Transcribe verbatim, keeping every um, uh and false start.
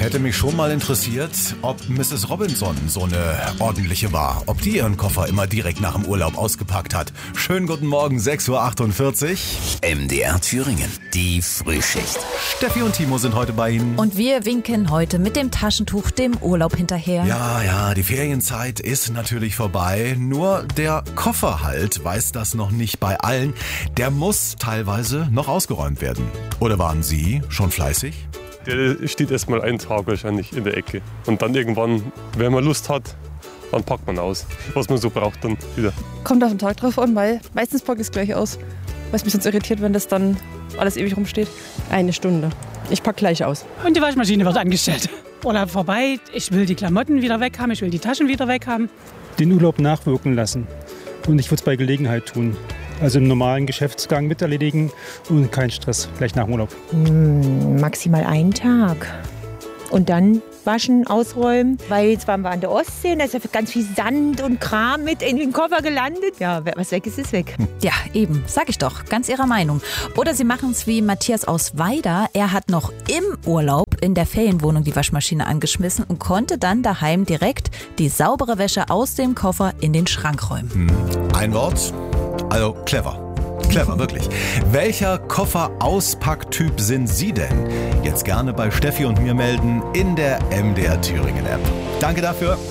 Hätte mich schon mal interessiert, ob Misses Robinson so eine ordentliche war. Ob die ihren Koffer immer direkt nach dem Urlaub ausgepackt hat. Schönen guten Morgen, sechs Uhr achtundvierzig. M D R Thüringen, die Frühschicht. Steffi und Timo sind heute bei Ihnen. Und wir winken heute mit dem Taschentuch dem Urlaub hinterher. Ja, ja, die Ferienzeit ist natürlich vorbei. Nur der Kofferhalt weiß das noch nicht bei allen. Der muss teilweise noch ausgeräumt werden. Oder waren Sie schon fleißig? Der steht erstmal einen Tag wahrscheinlich in der Ecke. Und dann irgendwann, wenn man Lust hat, dann packt man aus, was man so braucht dann wieder. Kommt auf den Tag drauf an, weil meistens packe ich es gleich aus. Was mich sonst irritiert, wenn das dann alles ewig rumsteht. Eine Stunde. Ich packe gleich aus. Und die Waschmaschine wird angestellt. Urlaub vorbei, ich will die Klamotten wieder weg haben, ich will die Taschen wieder weg haben. Den Urlaub nachwirken lassen. Und ich würde es bei Gelegenheit tun. Also im normalen Geschäftsgang mit erledigen und kein Stress gleich nach dem Urlaub. Hm, maximal einen Tag. Und dann waschen, ausräumen. Weil jetzt waren wir an der Ostsee und da ist ja ganz viel Sand und Kram mit in den Koffer gelandet. Ja, was weg ist, ist weg. Ja, eben, sag ich doch, ganz Ihrer Meinung. Oder Sie machen es wie Matthias aus Weida. Er hat noch im Urlaub in der Ferienwohnung die Waschmaschine angeschmissen und konnte dann daheim direkt die saubere Wäsche aus dem Koffer in den Schrank räumen. Hm. Ein Wort, also clever. Clever, wirklich. Welcher Koffer-Auspacktyp sind Sie denn? Jetzt gerne bei Steffi und mir melden in der M D R Thüringen App. Danke dafür.